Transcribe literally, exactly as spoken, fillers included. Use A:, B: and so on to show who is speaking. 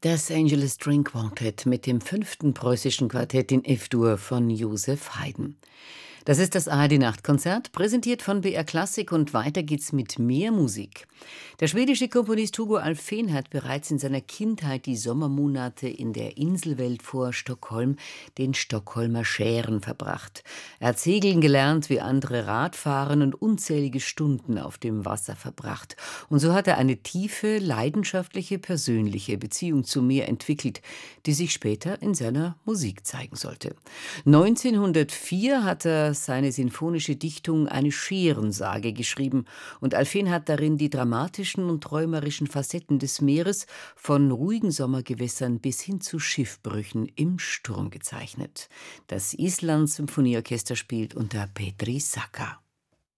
A: Das Angeles String Quartet mit dem fünften preußischen Quartett in F-Dur von Joseph Haydn. Das ist das A R D-Nachtkonzert, präsentiert von B R Klassik, und weiter geht's mit mehr Musik. Der schwedische Komponist Hugo Alfvén hat bereits in seiner Kindheit die Sommermonate in der Inselwelt vor Stockholm, den Stockholmer Schären, verbracht. Er hat segeln gelernt, wie andere Radfahren, und unzählige Stunden auf dem Wasser verbracht. Und so hat er eine tiefe, leidenschaftliche, persönliche Beziehung zum Meer entwickelt, die sich später in seiner Musik zeigen sollte. neunzehnhundertvier hat er seine sinfonische Dichtung »Eine Schärensage« geschrieben, und Alfvén hat darin die dramatischen und träumerischen Facetten des Meeres von ruhigen Sommergewässern bis hin zu Schiffbrüchen im Sturm gezeichnet. Das Islands Symphonieorchester spielt unter Petri Saka.